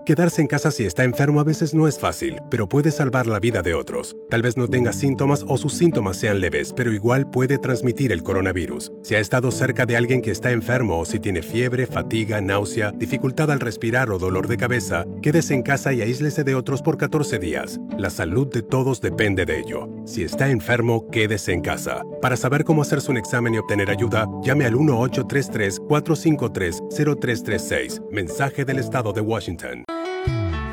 Quedarse en casa si está enfermo a veces no es fácil, pero puede salvar la vida de otros. Tal vez no tenga síntomas o sus síntomas sean leves, pero igual puede transmitir el coronavirus. Si ha estado cerca de alguien que está enfermo o si tiene fiebre, fatiga, náusea, dificultad al respirar o dolor de cabeza, quédese en casa y aíslese de otros por 14 días. La salud de todos depende de ello. Si está enfermo, quédese en casa. Para saber cómo hacerse un examen y obtener ayuda, llame al 1-833-453-0336. Mensaje del Estado de Washington.